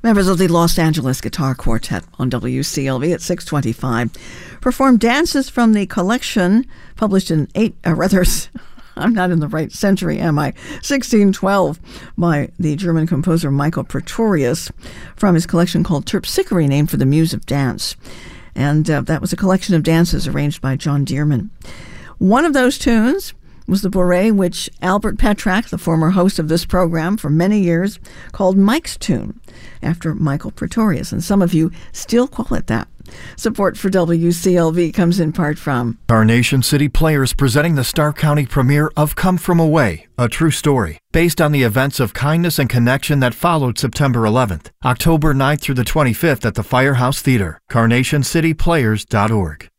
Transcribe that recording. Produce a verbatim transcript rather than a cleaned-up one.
Members of the Los Angeles Guitar Quartet on W C L V at six twenty-five performed dances from the collection published in eight, uh, rather, I'm not in the right century, am I? sixteen twelve by the German composer Michael Pretorius from his collection called Terpsichore, named for the Muse of Dance. And uh, that was a collection of dances arranged by John Dearman. One of those tunes was the bourrée which Albert Petrak, the former host of this program for many years, called Mike's Tune, after Michael Pretorius, and some of you still call it that. Support for W C L V comes in part from Carnation City Players presenting the Stark County premiere of Come From Away, a true story, based on the events of kindness and connection that followed September eleventh, October ninth through the twenty-fifth at the Firehouse Theater, carnation city players dot org.